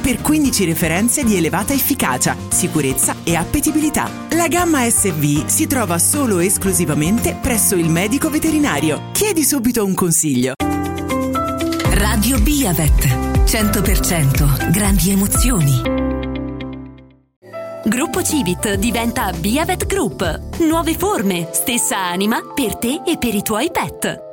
per 15 referenze di elevata efficacia, sicurezza e appetibilità. La gamma SV si trova solo e esclusivamente presso il medico veterinario. Chiedi subito un consiglio. Radio Biavet. 100% grandi emozioni. Gruppo Civit diventa Biavet Group. Nuove forme, stessa anima per te e per i tuoi pet.